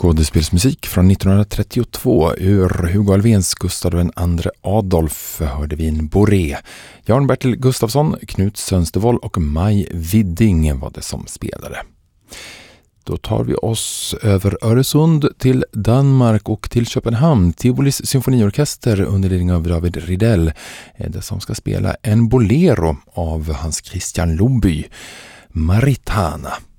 Skådespelsmusik från 1932 ur Hugo Alfvéns Gustav II Adolf hörde vi en Boré. Jan-Bertil Gustafsson, Knut Sönstervold och Maj Widding var det som spelade. Då tar vi oss över Öresund till Danmark och till Köpenhamn. Tivolis symfoniorkester under ledning av David Riedel är det som ska spela en bolero av Hans Christian Lundby, Maritana.